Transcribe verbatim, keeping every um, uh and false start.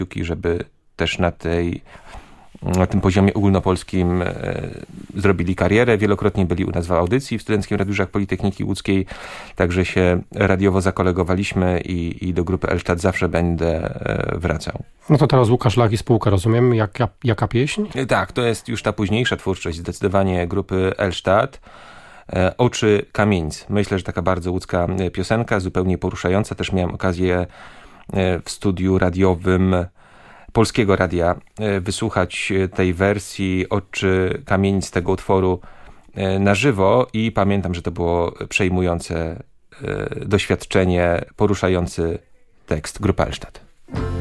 kciuki, żeby też na tej na tym poziomie ogólnopolskim e, zrobili karierę. Wielokrotnie byli u nas w audycji w Studenckim Radiu Żak Politechniki Łódzkiej, także się radiowo zakolegowaliśmy i, i do grupy Elstadt zawsze będę e, wracał. No to teraz Łukasz Lach i spółka, rozumiem. Jaka, jaka pieśń? E, tak, to jest już ta późniejsza twórczość zdecydowanie grupy Elstadt. E, Oczy Kamienic. Myślę, że taka bardzo łódzka piosenka, zupełnie poruszająca. Też miałem okazję e, w studiu radiowym Polskiego Radia wysłuchać tej wersji Oczy Kamienic tego utworu na żywo i pamiętam, że to było przejmujące doświadczenie, poruszający tekst grupy Elstadt.